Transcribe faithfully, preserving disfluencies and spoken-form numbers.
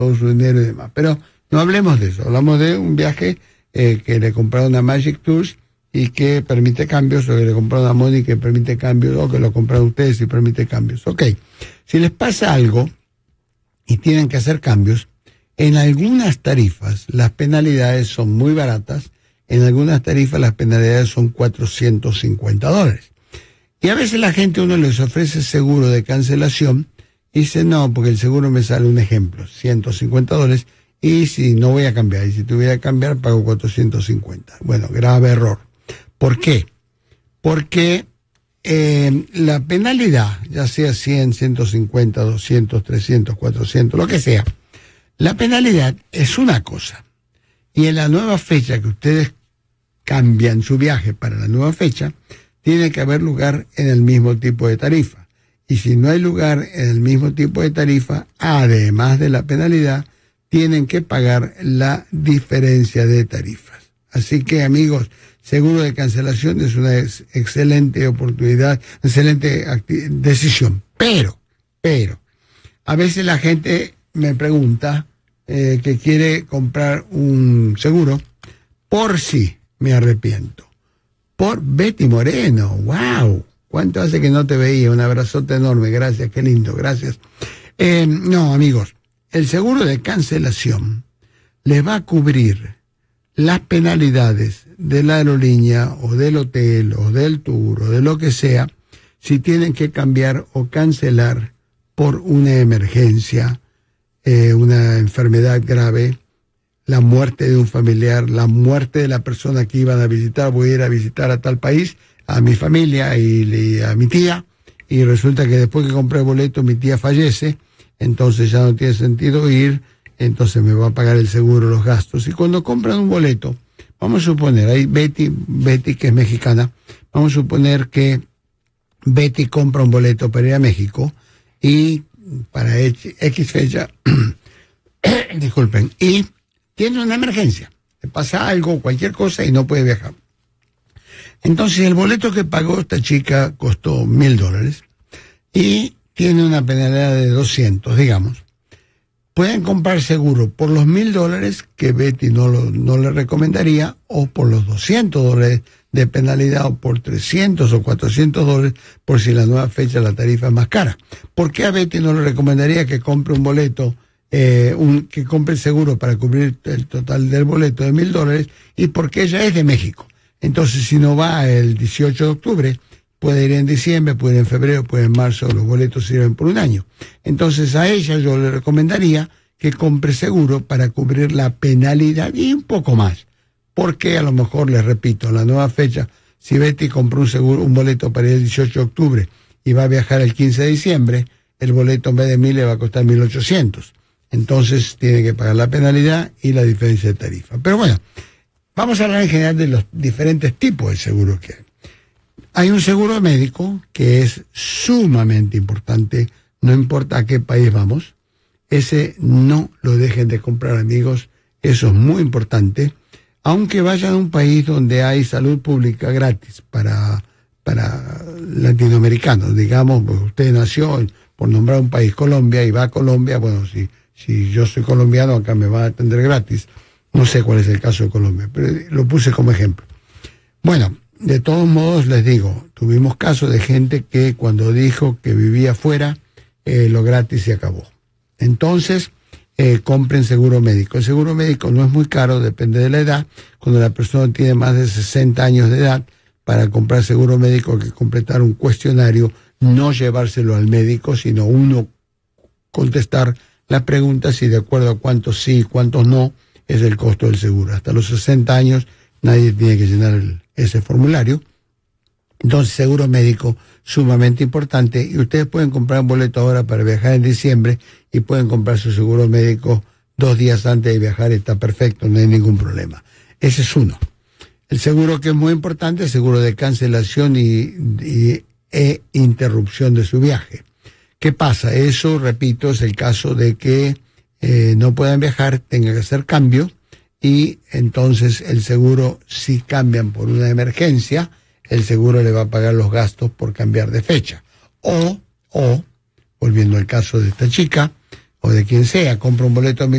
todo su dinero y demás. Pero no hablemos de eso, hablamos de un viaje eh, que le compraron a Magic Tours y que permite cambios, o que le compraron a Moni que permite cambios, o que lo compraron ustedes y permite cambios. Ok, si les pasa algo y tienen que hacer cambios, en algunas tarifas las penalidades son muy baratas, en algunas tarifas las penalidades son cuatrocientos cincuenta dólares. Y a veces la gente, uno les ofrece seguro de cancelación y dice, no, porque el seguro me sale, un ejemplo, ciento cincuenta dólares, y si no voy a cambiar, y si tuviera que cambiar, pago cuatrocientos cincuenta. Bueno, grave error. ¿Por qué? Porque eh, la penalidad, ya sea cien, ciento cincuenta, doscientos, trescientos, cuatrocientos, lo que sea, la penalidad es una cosa. Y en la nueva fecha que ustedes cambian su viaje para la nueva fecha, tiene que haber lugar en el mismo tipo de tarifa. Y si no hay lugar en el mismo tipo de tarifa, además de la penalidad, tienen que pagar la diferencia de tarifas. Así que, amigos, seguro de cancelación es una ex excelente oportunidad, excelente decisión. Pero, pero, a veces la gente me pregunta eh, que quiere comprar un seguro por si me arrepiento. Por Betty Moreno, wow, cuánto hace que no te veía, un abrazote enorme, gracias, qué lindo, gracias. Eh, no, amigos, el seguro de cancelación les va a cubrir las penalidades de la aerolínea o del hotel o del tour o de lo que sea si tienen que cambiar o cancelar por una emergencia, eh, una enfermedad grave, la muerte de un familiar, la muerte de la persona que iban a visitar. Voy a ir a visitar a tal país, a mi familia y, y a mi tía, y resulta que después que compré el boleto mi tía fallece, entonces ya no tiene sentido ir, entonces me va a pagar el seguro los gastos. Y cuando compran un boleto, vamos a suponer, hay Betty, Betty que es mexicana, vamos a suponer que Betty compra un boleto para ir a México y para X fecha, disculpen, y tiene una emergencia, le pasa algo, cualquier cosa y no puede viajar. Entonces el boleto que pagó esta chica costó mil dólares y tiene una penalidad de doscientos, digamos. Pueden comprar seguro por los mil dólares que Betty no, lo, no le recomendaría, o por los doscientos dólares de penalidad, o por trescientos o cuatrocientos dólares por si la nueva fecha la tarifa es más cara. ¿Por qué a Betty no le recomendaría que compre un boleto, eh, un, que compre seguro para cubrir el total del boleto de mil dólares? Y porque ella es de México. Entonces, si no va el dieciocho de octubre, puede ir en diciembre, puede ir en febrero, puede ir en marzo, los boletos sirven por un año. Entonces a ella yo le recomendaría que compre seguro para cubrir la penalidad y un poco más. Porque a lo mejor, les repito, en la nueva fecha, si Betty compró un seguro, un boleto para ir el dieciocho de octubre y va a viajar el quince de diciembre, el boleto en vez de mil le va a costar mil ochocientos. Entonces tiene que pagar la penalidad y la diferencia de tarifa. Pero bueno, vamos a hablar en general de los diferentes tipos de seguros que hay. Hay un seguro médico que es sumamente importante, no importa a qué país vamos. Ese no lo dejen de comprar, amigos, eso es muy importante. Aunque vayan a un país donde hay salud pública gratis para, para latinoamericanos, digamos, pues usted nació, por nombrar un país, Colombia, y va a Colombia, bueno, si, si yo soy colombiano, acá me va a atender gratis. No sé cuál es el caso de Colombia, pero lo puse como ejemplo. Bueno, de todos modos, les digo, tuvimos casos de gente que cuando dijo que vivía afuera, eh, lo gratis se acabó. Entonces, eh, compren seguro médico. El seguro médico no es muy caro, depende de la edad. Cuando la persona tiene más de sesenta años de edad, para comprar seguro médico hay que completar un cuestionario, no llevárselo al médico, sino uno contestar las preguntas y de acuerdo a cuántos sí y cuántos no, es el costo del seguro. Hasta los sesenta años nadie tiene que llenar el, ese formulario. Entonces, seguro médico sumamente importante, y ustedes pueden comprar un boleto ahora para viajar en diciembre y pueden comprar su seguro médico dos días antes de viajar, está perfecto, no hay ningún problema. Ese es uno. El seguro que es muy importante, el seguro de cancelación y, y e interrupción de su viaje. ¿Qué pasa? Eso, repito, es el caso de que eh, no puedan viajar, tengan que hacer cambio, y entonces el seguro, si cambian por una emergencia, el seguro le va a pagar los gastos por cambiar de fecha. O, o, volviendo al caso de esta chica, o de quien sea, compra un boleto a